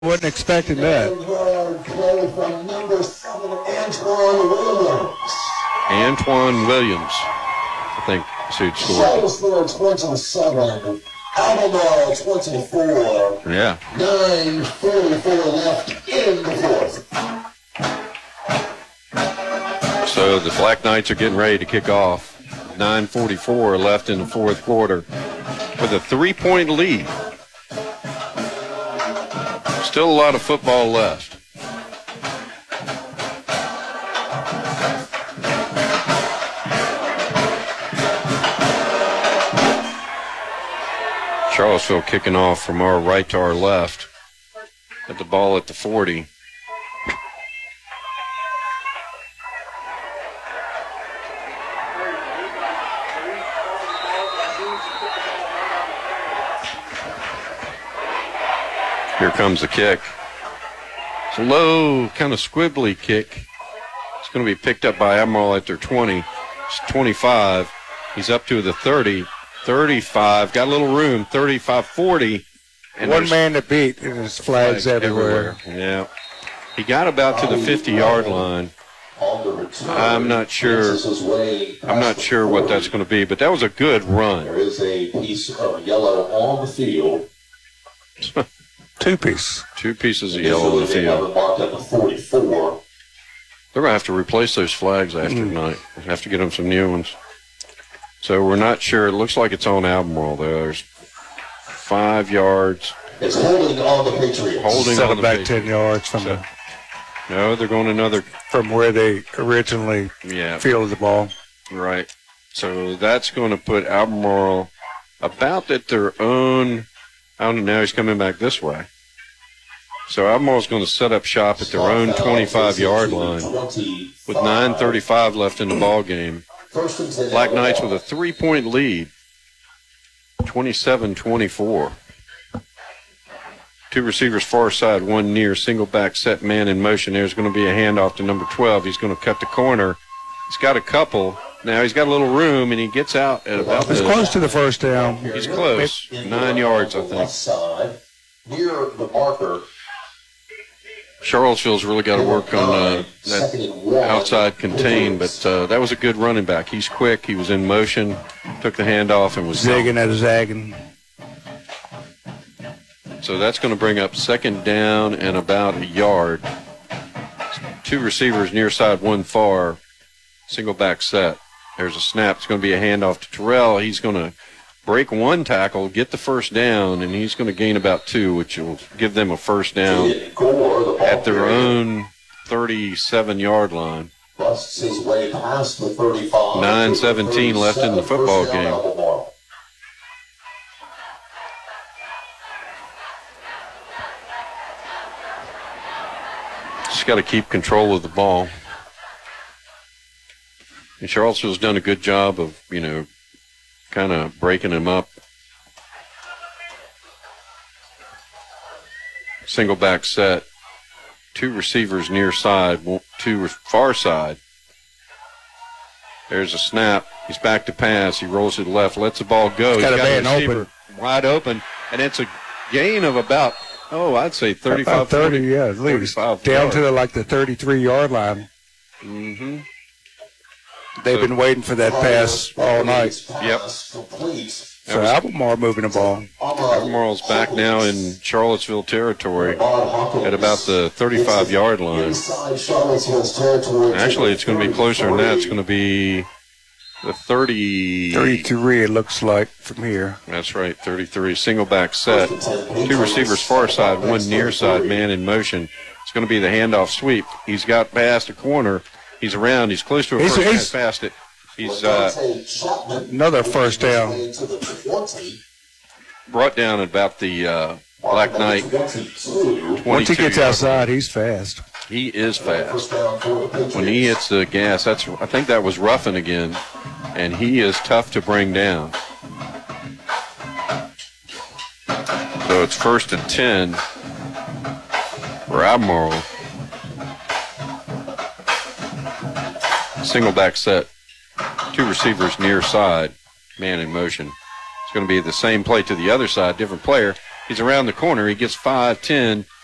Wasn't expecting that. Play from number 7, Antoine Williams. Antoine Williams, I think, sued scored. Charlottesville 27, Albemarle 24. Yeah. 9:44 left in the fourth. So the Black Knights are getting ready to kick off. 9:44 left in the fourth quarter with a 3-point lead. Still a lot of football left. Charlottesville kicking off from our right to our left. At the ball at the 40. Here comes the kick. It's a low, kind of squibbly kick. It's going to be picked up by Albemarle at their 20. It's 25. He's up to the 30. 35. Got a little room. 35, 40. And one man to beat, and there's flags everywhere. Yeah. He got about to the 50-yard line. I'm not sure what that's going to be, but that was a good run. There is a piece of yellow on the field. Two pieces of yellow on the field. Marked at the 44. They're going to have to replace those flags after tonight. We'll have to get them some new ones. So we're not sure. It looks like it's on Albemarle, though. There's 5 yards. It's holding on the Patriots. Holding set on the back Patriots. 10 yards from No, they're going another. From where they originally fielded the ball. Right. So that's going to put Albemarle about at their own. I don't know. Now he's coming back this way. So Albemarle's going to set up shop at their own 25-yard line with 9:35 left in the ball game. Black Knights with a 3-point lead, 27-24. Two receivers far side, one near, single back set, man in motion. There's going to be a handoff to number 12. He's going to cut the corner. He's got a couple. Now he's got a little room, and he gets out at about He's close to the first down. He's close. 9 yards, I think. Near the marker. Charlottesville's really got to work on that outside contain, but that was a good running back. He's quick. He was in motion, took the handoff, and was zigging at a zagging. So that's going to bring up second down and about a yard. Two receivers near side, one far. Single back set. There's a snap. It's going to be a handoff to Terrell. He's going to break one tackle, get the first down, and he's going to gain about 2, which will give them a first down at their own 37-yard line. Busts his way past the 35. 9:17 left in the football game. Just got to keep control of the ball. And Charlottesville's done a good job of, kind of breaking him up. Single back set. Two receivers near side, two far side. There's a snap. He's back to pass. He rolls to the left, lets the ball go. He's got a man open. Wide open. And it's a gain of about, I'd say 35, 30, yeah, at least. Down to the 33-yard line. Mm-hmm. They've been waiting for that pass all night. Yep. So Albemarle moving the ball. Albemarle's back now in Charlottesville territory at about the 35-yard line. Actually, it's going to be closer than that. It's going to be the 33, it looks like, from here. That's right, 33. Single back set. Two receivers far side, one near side, man in motion. It's going to be the handoff sweep. He's got past the corner. He's around. He's close to a first down. Past it. He's another first down. Brought down at about the Black Knight. Once he gets outside, he's fast. He is fast. When he hits the gas, I think that was roughing again, and he is tough to bring down. So it's 1st and 10 for Albemarle. Single back set. Two receivers near side, man in motion. It's going to be the same play to the other side, different player. He's around the corner. He gets 5, 10,